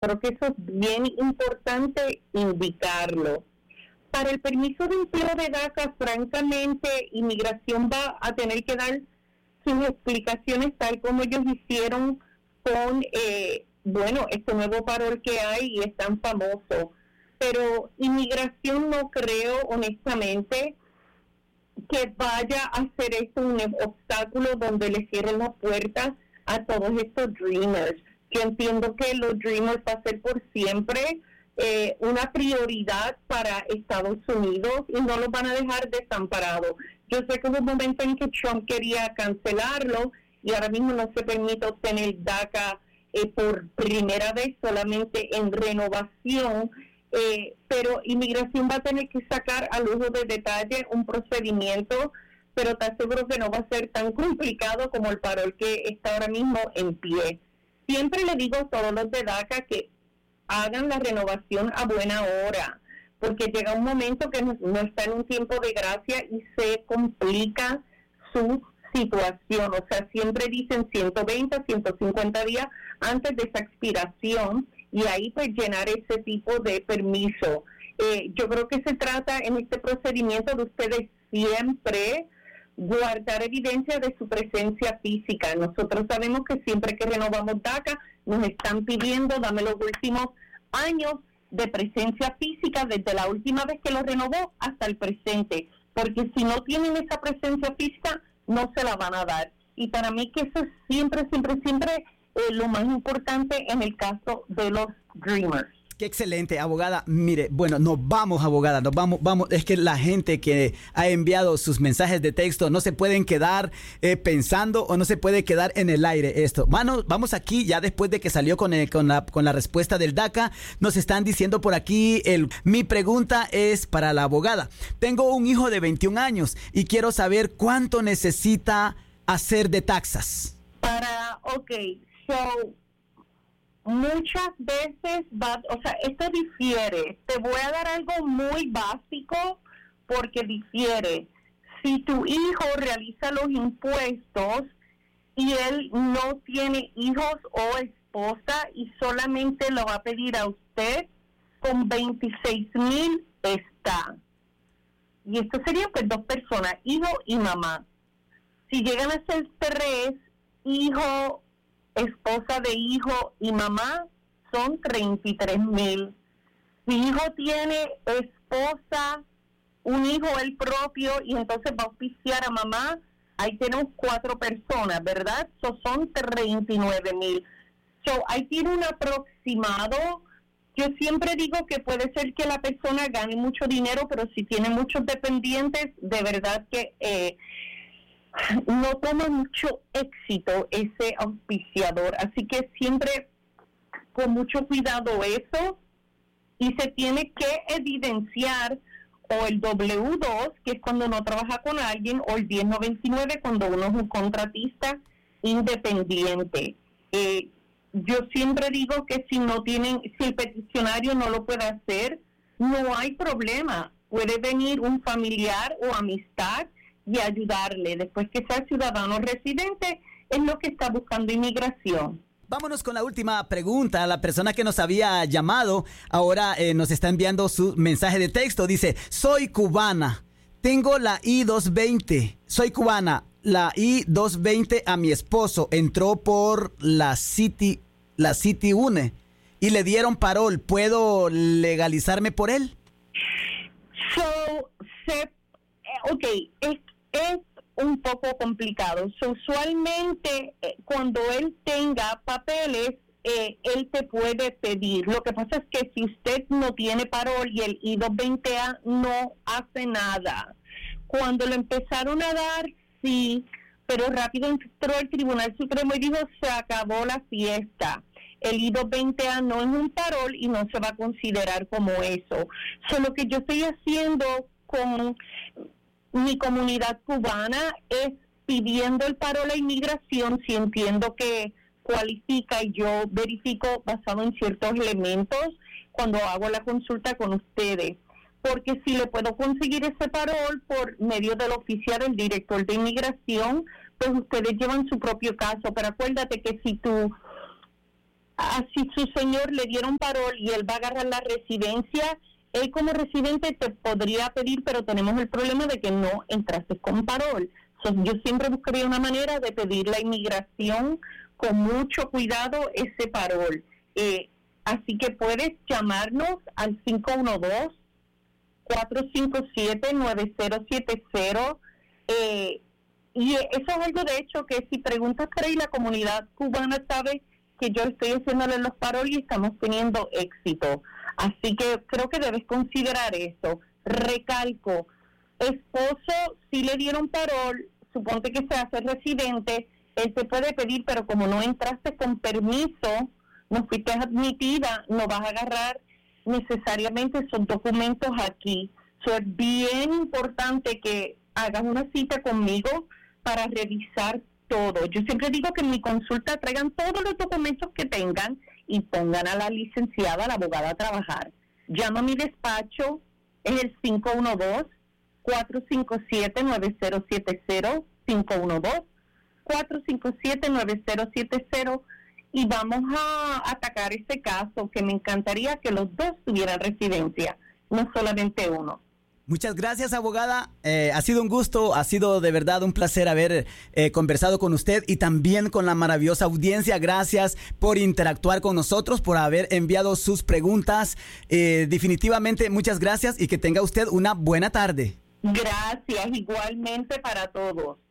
Creo que eso es bien importante indicarlo. Para el permiso de empleo de DACA, francamente, Inmigración va a tener que dar sus explicaciones tal como ellos hicieron con, este nuevo parol que hay y es tan famoso. Pero Inmigración no creo, honestamente, que vaya a hacer esto un obstáculo donde le cierren las puertas a todos estos Dreamers. Yo entiendo que los Dreamers va a ser por siempre una prioridad para Estados Unidos y no los van a dejar desamparados. Yo sé que hubo un momento en que Trump quería cancelarlo y ahora mismo no se permite obtener DACA por primera vez, solamente en renovación, pero Inmigración va a tener que sacar a lujo de detalle un procedimiento, pero te aseguro que no va a ser tan complicado como el parol que está ahora mismo en pie. Siempre le digo a todos los de DACA que hagan la renovación a buena hora, porque llega un momento que no está en un tiempo de gracia y se complica su situación. O sea, siempre dicen 120, 150 días antes de esa expiración y ahí pues llenar ese tipo de permiso. Yo creo que se trata en este procedimiento de ustedes siempre guardar evidencia de su presencia física. Nosotros sabemos que siempre que renovamos DACA nos están pidiendo, dame los últimos años de presencia física desde la última vez que lo renovó hasta el presente, porque si no tienen esa presencia física no se la van a dar. Y para mí que eso es siempre lo más importante en el caso de los Dreamers. Qué excelente, abogada. Mire, bueno, nos vamos, abogada, nos vamos. Es que la gente que ha enviado sus mensajes de texto no se pueden quedar pensando o no se puede quedar en el aire esto. Vamos aquí, ya después de que salió con la respuesta del DACA, nos están diciendo por aquí, mi pregunta es para la abogada. Tengo un hijo de 21 años y quiero saber cuánto necesita hacer de taxas. Muchas veces esto difiere. Te voy a dar algo muy básico porque difiere. Si tu hijo realiza los impuestos y él no tiene hijos o esposa y solamente lo va a pedir a usted, con 26,000 está. Y esto sería pues 2 personas, hijo y mamá. Si llegan a ser 3, hijo, esposa de hijo y mamá, son 33,000. Si hijo tiene esposa, un hijo él propio y entonces va a auspiciar a mamá, ahí tenemos 4 personas, ¿verdad? Son 39,000. Ahí tiene un aproximado. Yo siempre digo que puede ser que la persona gane mucho dinero, pero si tiene muchos dependientes, de verdad que no toma mucho éxito ese auspiciador, así que siempre con mucho cuidado eso, y se tiene que evidenciar o el W2, que es cuando uno trabaja con alguien, o el 1099 cuando uno es un contratista independiente. Yo siempre digo que si el peticionario no lo puede hacer, no hay problema, puede venir un familiar o amistad y ayudarle. Después que sea ciudadano residente, es lo que está buscando Inmigración. Vámonos con la última pregunta. La persona que nos había llamado ahora nos está enviando su mensaje de texto. Dice, soy cubana, tengo la I-220, soy cubana, la I-220 a mi esposo entró por la City UNE y le dieron parol. ¿Puedo legalizarme por él? Es un poco complicado. Usualmente, cuando él tenga papeles, él te puede pedir. Lo que pasa es que si usted no tiene parol y el I-220A no hace nada. Cuando lo empezaron a dar, sí, pero rápido entró el Tribunal Supremo y dijo, se acabó la fiesta. El I-220A no es un parol y no se va a considerar como eso. Lo que yo estoy haciendo con mi comunidad cubana es pidiendo el parol a Inmigración si entiendo que cualifica, y yo verifico basado en ciertos elementos cuando hago la consulta con ustedes, porque si le puedo conseguir ese parol por medio del oficial del director de Inmigración, pues ustedes llevan su propio caso. Pero acuérdate que si tu si su señor le dieron parol y él va a agarrar la residencia, él como residente te podría pedir, pero tenemos el problema de que no entraste con parol. Yo siempre buscaría una manera de pedir la inmigración con mucho cuidado ese parol. Así que puedes llamarnos al 512-457-9070. Y eso es algo, de hecho, que si preguntas por ahí, la comunidad cubana sabe que yo estoy haciéndole los parol y estamos teniendo éxito. Así que creo que debes considerar eso. Recalco, esposo, si le dieron parol, suponte que se hace residente, él te puede pedir, pero como no entraste con permiso, no fuiste admitida, no vas a agarrar necesariamente esos documentos aquí. Es bien importante que hagas una cita conmigo para revisar todo. Yo siempre digo que en mi consulta traigan todos los documentos que tengan y pongan a la licenciada, a la abogada a trabajar. Llama a mi despacho, es el 512-457-9070, 512-457-9070, y vamos a atacar este caso, que me encantaría que los dos tuvieran residencia, no solamente uno. Muchas gracias, abogada. Ha sido un gusto, ha sido de verdad un placer haber conversado con usted y también con la maravillosa audiencia. Gracias por interactuar con nosotros, por haber enviado sus preguntas. Definitivamente, muchas gracias y que tenga usted una buena tarde. Gracias, igualmente para todos.